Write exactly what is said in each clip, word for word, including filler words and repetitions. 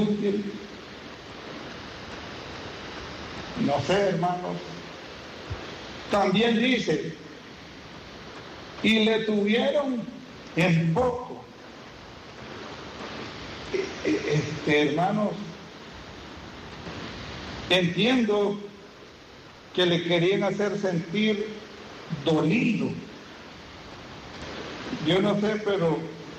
inútil. No sé, hermanos. También dice, y le tuvieron en poco. Este, hermanos, entiendo que le querían hacer sentir dolido. Yo no sé, pero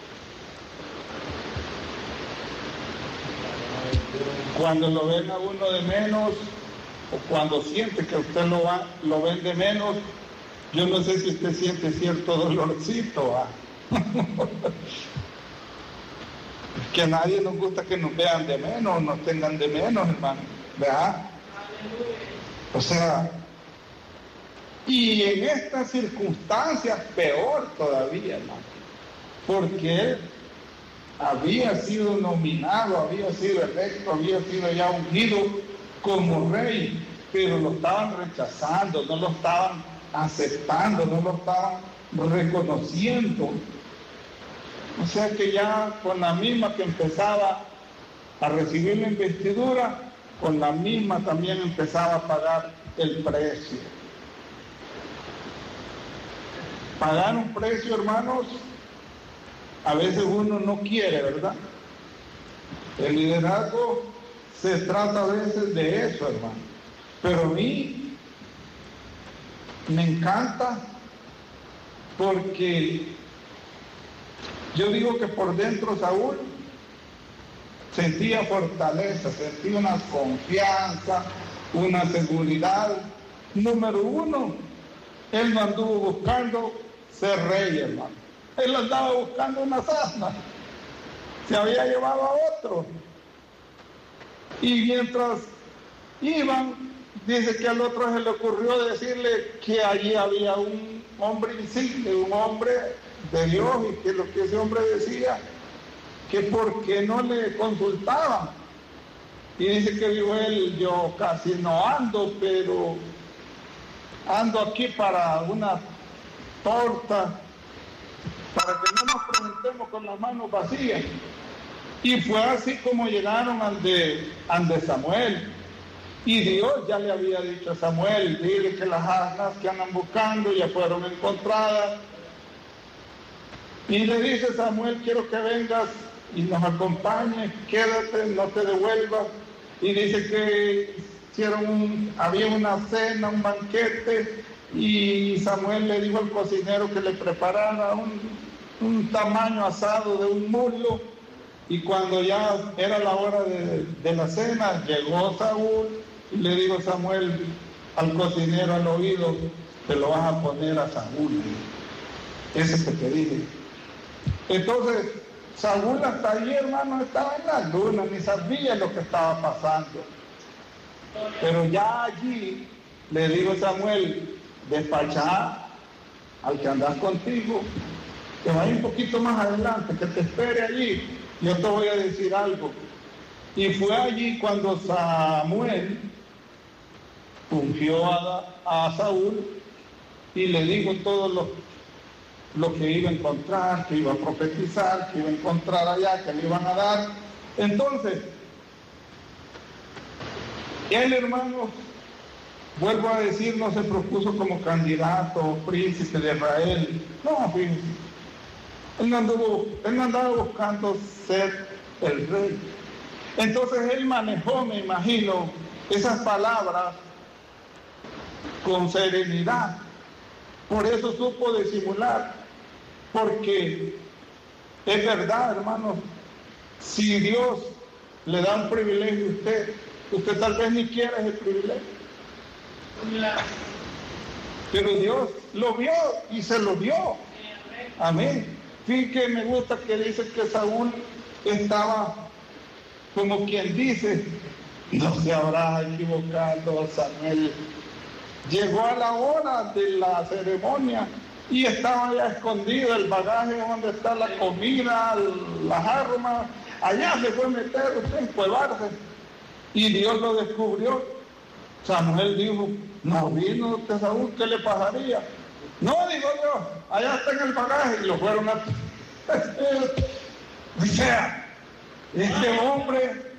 cuando lo ven a uno de menos, o cuando siente que usted lo, va, lo ven de menos, yo no sé si usted siente cierto dolorcito. ¿Ah? Que a nadie nos gusta que nos vean de menos, nos tengan de menos, hermano, ¿verdad? O sea, y en estas circunstancias peor todavía, hermano, porque él había sido nominado, había sido electo, había sido ya ungido como rey, pero lo estaban rechazando, no lo estaban aceptando, no lo estaban reconociendo. O sea que ya con la misma que empezaba a recibir la investidura, con la misma también empezaba a pagar el precio. Pagar un precio, hermanos, a veces uno no quiere, ¿verdad? El liderazgo se trata a veces de eso, hermano. Pero a mí me encanta porque yo digo que por dentro Saúl sentía fortaleza, sentía una confianza, una seguridad. Número uno, él no anduvo buscando ser rey, hermano. Él andaba buscando una asna. Se había llevado a otro. Y mientras iban, dice que al otro se le ocurrió decirle que allí había un hombre insigne, un hombre de Dios, y que lo que ese hombre decía, que por qué no le consultaban. Y dice que dijo él, yo casi no ando, pero ando aquí para una torta, para que no nos presentemos con las manos vacías. Y fue así como llegaron ante, ante Samuel. Y Dios ya le había dicho a Samuel, dile que las asnas que andan buscando ya fueron encontradas. Y le dice Samuel, quiero que vengas y nos acompañes, quédate, no te devuelvas. Y dice que hicieron un, había una cena, un banquete, y Samuel le dijo al cocinero que le preparara un, un tamaño asado de un muslo. Y cuando ya era la hora de, de la cena, llegó Saúl y le dijo Samuel al cocinero al oído, te lo vas a poner a Saúl, ese que te dije. Entonces, Saúl hasta allí, hermano, estaba en la luna, ni sabía lo que estaba pasando. Pero ya allí le dijo Samuel, despachá al que andas contigo, que vaya un poquito más adelante, que te espere allí, yo te voy a decir algo. Y fue allí cuando Samuel ungió a, a Saúl y le dijo todo lo, lo que iba a encontrar, que iba a profetizar, que iba a encontrar allá, que le iban a dar. Entonces, él, hermano, vuelvo a decir, no se propuso como candidato o príncipe de Israel. No, fíjense. Él no, anduvo, él no andaba buscando ser el rey. Entonces él manejó, me imagino, esas palabras con serenidad. Por eso supo disimular. Porque es verdad, hermanos, si Dios le da un privilegio a usted, usted tal vez ni quiera ese privilegio. Pero Dios lo vio y se lo dio. Amén. Fíjate que me gusta que dice que Saúl estaba como quien dice, no se habrá equivocado Samuel. Llegó a la hora de la ceremonia y estaba ya escondido el bagaje donde está la comida, las armas. Allá se fue a meter, a encuevarse. Y Dios lo descubrió. Samuel dijo, no vino este Saúl, ¿qué le pasaría? No, digo yo, allá está en el bagaje, y lo fueron a... O sea, este hombre